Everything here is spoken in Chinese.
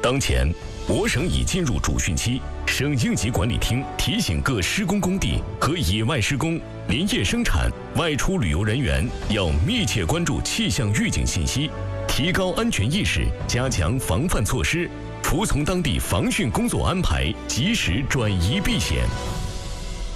当前，我省已进入主汛期，省应急管理厅提醒各施工工地和野外施工、林业生产、外出旅游人员要密切关注气象预警信息，提高安全意识，加强防范措施，服从当地防汛工作安排，及时转移避险。